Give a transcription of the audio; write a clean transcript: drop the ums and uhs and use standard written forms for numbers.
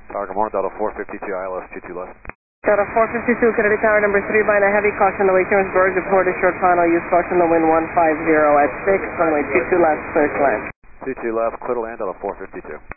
Tower, good morning, Delta 452, ILS 22 left. Delta 452, Kennedy Tower number 3, by a heavy caution, the way Kingsburg, report a short final, use caution, the wind 150 at 6, runway 22 left, clear to land. 22 left, clear to land, Delta 452.